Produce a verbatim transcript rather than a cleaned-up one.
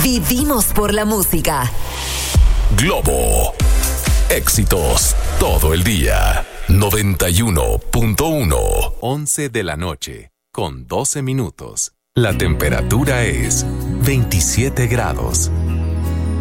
Vivimos por la música. Globo. Éxitos todo el día. noventa y uno punto uno. once de la noche, con doce minutos. La temperatura es veintisiete grados.